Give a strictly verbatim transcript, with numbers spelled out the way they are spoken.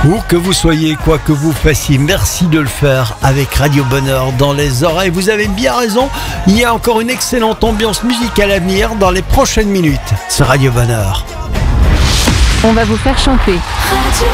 Où que vous soyez, quoi que vous fassiez, merci de le faire avec Radio Bonheur dans les oreilles. Vous avez bien raison, il y a encore une excellente ambiance musicale à venir dans les prochaines minutes sur Radio Bonheur. On va vous faire chanter. Radio